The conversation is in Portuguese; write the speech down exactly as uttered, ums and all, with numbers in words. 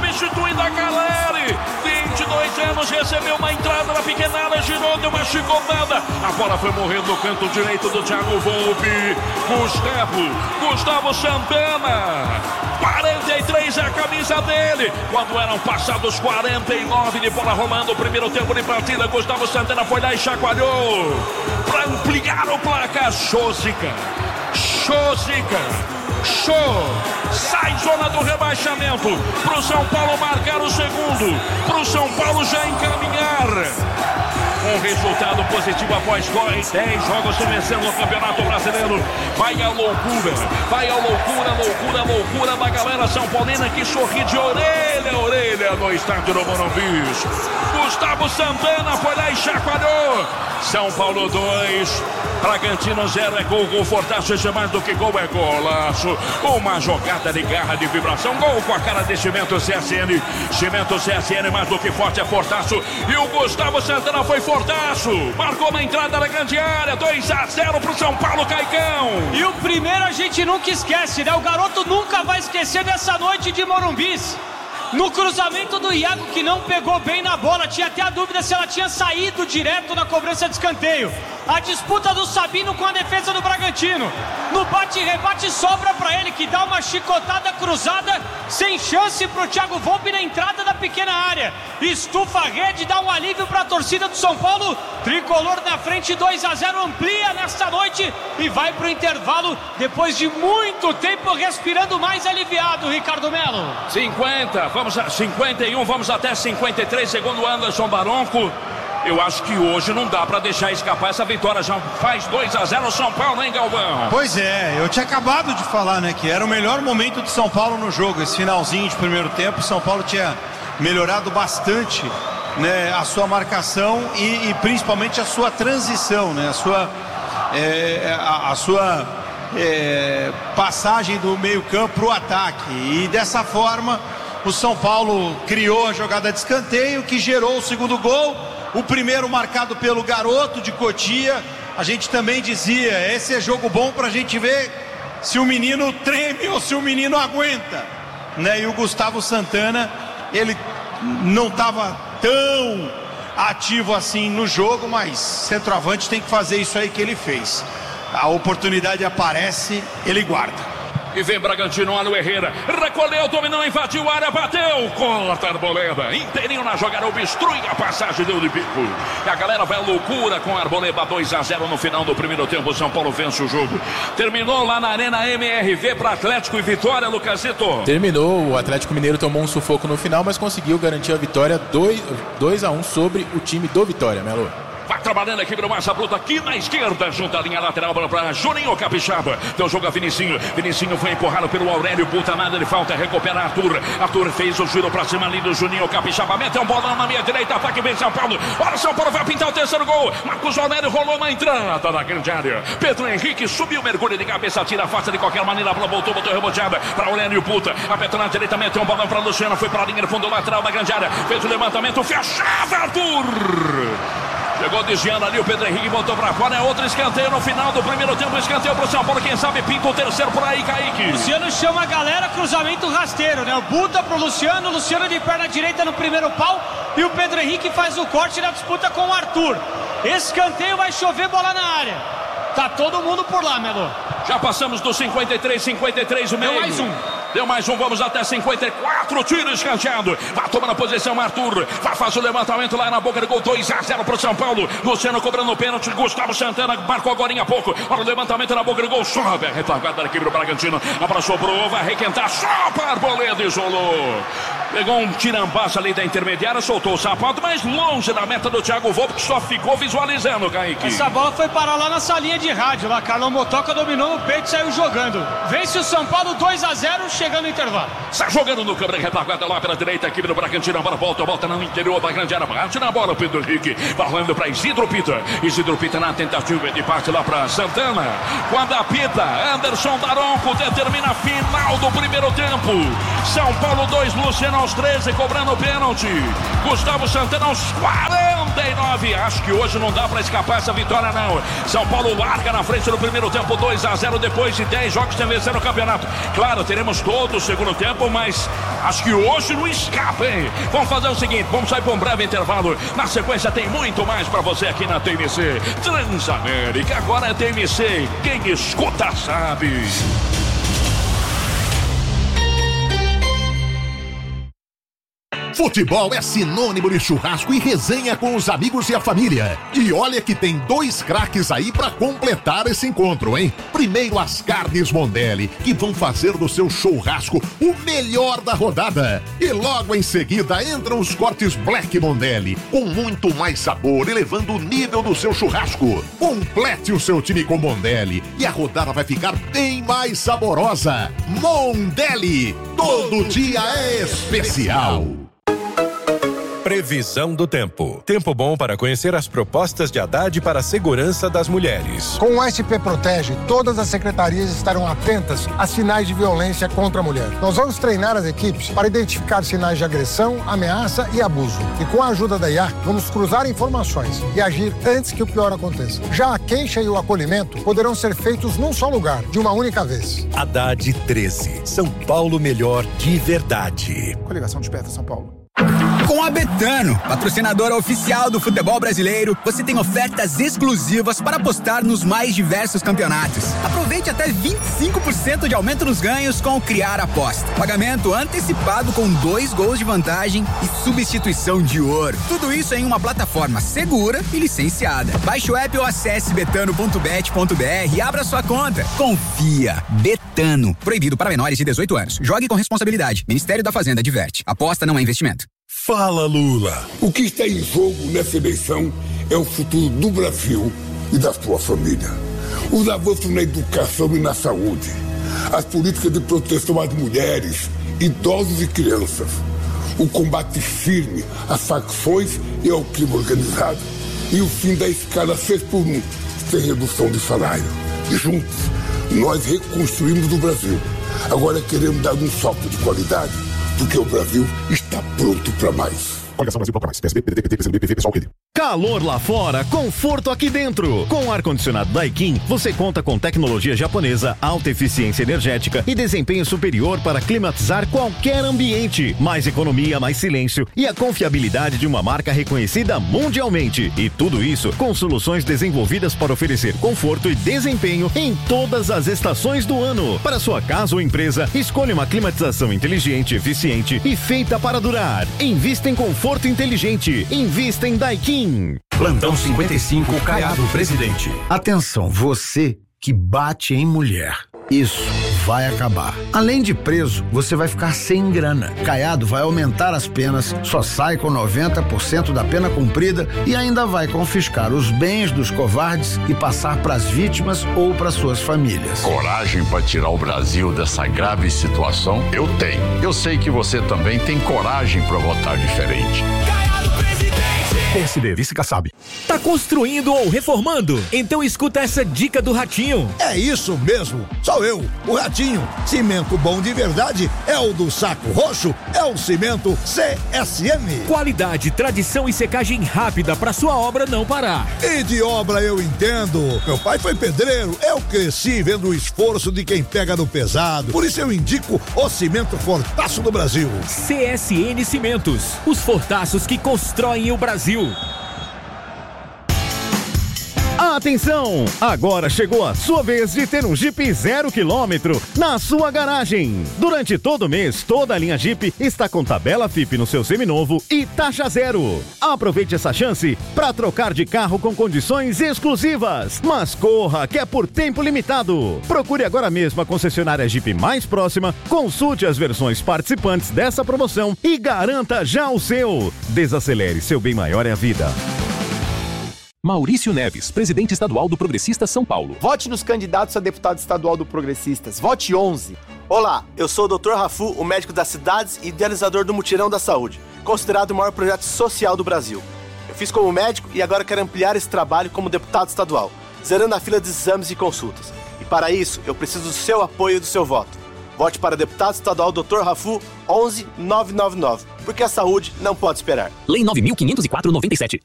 substituindo a Caleri. vinte e dois anos, recebeu uma entrada na pequena área, girou, deu uma chicotada. A bola foi morrendo no canto direito do Thiago Volpi. Gustavo, Gustavo Santana. quarenta e três é a camisa dele. Quando eram passados quarenta e nove de bola rolando, o primeiro tempo de partida, Gustavo Santana foi lá e chacoalhou para ampliar o placar. Chosica, Chosica, show. Sai zona do rebaixamento pro São Paulo marcar o segundo, pro São Paulo já encaminhar um resultado positivo após dez jogos vencendo no Campeonato Brasileiro. Vai a loucura, vai a loucura, loucura, loucura da galera São Paulina que sorri de orelha a orelha no estádio do Morumbi. Gustavo Santana foi lá e chacoalhou. São Paulo dois, Bragantino zero. É gol, gol fortaço, isso é mais do que gol, é golaço. Uma jogada de garra, de vibração, gol com a cara de Cimento C S N. Cimento C S N, mais do que forte, é fortaço. E o Gustavo Santana foi fortaço, marcou na entrada da grande área. Dois a zero pro São Paulo, Caicão. E o primeiro a gente nunca esquece, né? O garoto nunca vai esquecer dessa noite de Morumbis. No cruzamento do Iago, que não pegou bem na bola, tinha até a dúvida se ela tinha saído direto na cobrança de escanteio. A disputa do Sabino com a defesa do Bragantino. No bate-rebate sobra para ele, que dá uma chicotada cruzada, sem chance pro Thiago Volpi na entrada da pequena área. Estufa a rede, dá um alívio para a torcida do São Paulo. Tricolor na frente, dois a zero, amplia nesta noite e vai pro intervalo depois de muito tempo respirando mais aliviado, Ricardo Melo. cinquenta, vamos a cinquenta e um, vamos até cinquenta e três, segundo Anderson Baronco. Eu acho que hoje não dá para deixar escapar essa vitória. Já faz dois a zero São Paulo, hein, Galvão? Pois é, eu tinha acabado de falar, né, que era o melhor momento de São Paulo no jogo. Esse finalzinho de primeiro tempo, São Paulo tinha melhorado bastante, né, a sua marcação e, e principalmente a sua transição, né, a sua, é, a, a sua é, passagem do meio campo para o ataque. E dessa forma, o São Paulo criou a jogada de escanteio que gerou o segundo gol. O primeiro marcado pelo garoto de Cotia. A gente também dizia, esse é jogo bom pra gente ver se o menino treme ou se o menino aguenta, né? E o Gustavo Santana, ele não estava tão ativo assim no jogo, mas centroavante tem que fazer isso aí que ele fez. A oportunidade aparece, ele guarda. E vem Bragantino, olha o Herrera, recolheu, dominou, invadiu a área, bateu, corta a Arboleda, inteirinho na jogada, obstrui a passagem, deu de bico. E a galera vai à loucura com a Arboleda. Dois a zero no final do primeiro tempo, São Paulo vence o jogo. Terminou lá na Arena M R V para Atlético e Vitória, Lucasito. Terminou, o Atlético Mineiro tomou um sufoco no final, mas conseguiu garantir a vitória dois a um sobre o time do Vitória, Melo. Vai trabalhando a equipe do Massa Bruta aqui na esquerda, junto à linha lateral para Juninho Capixaba. Deu jogo a Vinicinho. Vinicinho foi empurrado pelo Aurélio. Puta nada de falta, recupera Arthur. Arthur fez o giro para cima ali do Juninho Capixaba. Meteu um bolão na minha direita, ataque vem São Paulo. Olha, São Paulo vai pintar o terceiro gol. Marcos Aurélio rolou na entrada da grande área. Pedro Henrique subiu, mergulho de cabeça, tira a face de qualquer maneira. A bola voltou, botou reboteada para Aurélio Puta. Apertou na direita, meteu um bolão para Luciano. Foi para a linha de fundo lateral da grande área. Fez o levantamento, fechava Arthur. Chegou desviando ali, o Pedro Henrique voltou pra fora. É outro escanteio no final do primeiro tempo. Escanteio pro São Paulo. Quem sabe pinta o terceiro por aí, Kaique. Luciano chama a galera, cruzamento rasteiro, né? O Buta pro Luciano. Luciano de perna direita no primeiro pau. E o Pedro Henrique faz o corte na disputa com o Arthur. Escanteio, vai chover bola na área. Tá todo mundo por lá, Melo. Já passamos do cinquenta e três, cinquenta e três, o meio. Deu mais um. Deu mais um, vamos até cinquenta e quatro, tiro escanteado. Vai tomando a posição Arthur, vai fazer o levantamento lá na boca do gol. Dois a zero pro São Paulo. Luciano cobrando o pênalti, Gustavo Santana marcou agora há pouco. Olha o levantamento na boca do gol, sobe a retaguarda da equipe do Bragantino. Abraçou pro, vai requentar, só para Arboleda, isolou. Pegou um tirambaço ali da intermediária, soltou o sapato, mas longe da meta do Thiago Volpi, que só ficou visualizando, Kaique. Essa bola foi parar lá na salinha de rádio, lá Carlão Motoca dominou no peito e saiu jogando. Vence o São Paulo dois a zero, chegando no intervalo. Está jogando no câmera retaguarda lá pela direita, a equipe do Bragantino, a bola volta, volta no interior da grande área, bate na bola, Pedro Henrique, falando para Isidro Pita. Isidro Pita na tentativa de parte lá para Santana. Quando apita, Anderson Daronco determina a final do primeiro tempo. São Paulo dois, Luciano aos treze, cobrando o pênalti. Gustavo Santana aos quarenta e nove. Acho que hoje não dá para escapar essa vitória, não. São Paulo larga na frente no primeiro tempo, dois a zero, depois de dez jogos sem vencer no campeonato. Claro, teremos todo o segundo tempo, mas acho que hoje não escapa, hein? Vamos fazer o seguinte, vamos sair para um breve intervalo. Na sequência tem muito mais para você aqui na T M C. Transamérica, agora é T M C. Quem escuta sabe. Futebol é sinônimo de churrasco e resenha com os amigos e a família. E olha que tem dois craques aí pra completar esse encontro, hein? Primeiro as carnes Mondelli, que vão fazer do seu churrasco o melhor da rodada. E logo em seguida entram os cortes Black Mondelli, com muito mais sabor, elevando o nível do seu churrasco. Complete o seu time com Mondelli e a rodada vai ficar bem mais saborosa. Mondelli, todo dia é especial. Previsão do tempo. Tempo bom para conhecer as propostas de Haddad para a segurança das mulheres. Com o S P Protege, todas as secretarias estarão atentas a sinais de violência contra a mulher. Nós vamos treinar as equipes para identificar sinais de agressão, ameaça e abuso. E com a ajuda da I A, vamos cruzar informações e agir antes que o pior aconteça. Já a queixa e o acolhimento poderão ser feitos num só lugar, de uma única vez. Haddad treze. São Paulo melhor de verdade. Coligação Desperta São Paulo. Com a Betano, patrocinadora oficial do futebol brasileiro, você tem ofertas exclusivas para apostar nos mais diversos campeonatos. Aproveite até vinte e cinco por cento de aumento nos ganhos com o Criar Aposta. Pagamento antecipado com dois gols de vantagem e substituição de ouro. Tudo isso em uma plataforma segura e licenciada. Baixe o app ou acesse betano ponto bet ponto br e abra sua conta. Confia. Betano. Proibido para menores de dezoito anos. Jogue com responsabilidade. Ministério da Fazenda adverte. Aposta não é investimento. Fala, Lula. O que está em jogo nessa eleição é o futuro do Brasil e da sua família. Os avanços na educação e na saúde. As políticas de proteção às mulheres, idosos e crianças. O combate firme às facções e ao crime organizado. E o fim da escala seis por um, sem redução de salário. Juntos, nós reconstruímos o Brasil. Agora queremos dar um salto de qualidade, porque o Brasil está pronto para mais. Coligação Brasil para mais. P S B, P D T, P C B, P V, pessoal, rede. Calor lá fora, conforto aqui dentro. Com o ar-condicionado Daikin, você conta com tecnologia japonesa, alta eficiência energética e desempenho superior para climatizar qualquer ambiente. Mais economia, mais silêncio e a confiabilidade de uma marca reconhecida mundialmente. E tudo isso com soluções desenvolvidas para oferecer conforto e desempenho em todas as estações do ano. Para sua casa ou empresa, escolha uma climatização inteligente, eficiente e feita para durar. Invista em conforto inteligente. Invista em Daikin. Plantão cinquenta e cinco, Caiado Presidente. Atenção, você que bate em mulher. Isso vai acabar. Além de preso, você vai ficar sem grana. Caiado vai aumentar as penas, só sai com noventa por cento da pena cumprida e ainda vai confiscar os bens dos covardes e passar para as vítimas ou para suas famílias. Coragem para tirar o Brasil dessa grave situação? Eu tenho. Eu sei que você também tem coragem para votar diferente. P S D, vice Kassab. Tá construindo ou reformando? Então escuta essa dica do Ratinho. É isso mesmo, sou eu, o Ratinho. Cimento bom de verdade é o do Saco Roxo, é o cimento C S M. Qualidade, tradição e secagem rápida pra sua obra não parar. E de obra eu entendo. Meu pai foi pedreiro, eu cresci vendo o esforço de quem pega no pesado. Por isso eu indico o cimento Fortaço do Brasil. C S N Cimentos, os fortaços que constroem o Brasil. Atenção! Agora chegou a sua vez de ter um Jeep zero quilômetro na sua garagem. Durante todo o mês, toda a linha Jeep está com tabela F I P no seu seminovo e taxa zero. Aproveite essa chance para trocar de carro com condições exclusivas. Mas corra, que é por tempo limitado. Procure agora mesmo a concessionária Jeep mais próxima, consulte as versões participantes dessa promoção e garanta já o seu. Desacelere, seu bem maior é a vida. Maurício Neves, presidente estadual do Progressistas São Paulo. Vote nos candidatos a deputado estadual do Progressistas. Vote onze. Olá, eu sou o doutor Rafu, o médico das cidades e idealizador do Mutirão da Saúde, considerado o maior projeto social do Brasil. Eu fiz como médico e agora quero ampliar esse trabalho como deputado estadual, zerando a fila de exames e consultas. E para isso, eu preciso do seu apoio e do seu voto. Vote para deputado estadual doutor Rafu onze nove nove nove, porque a saúde não pode esperar. Lei nove mil quinhentos e quatro, noventa e sete.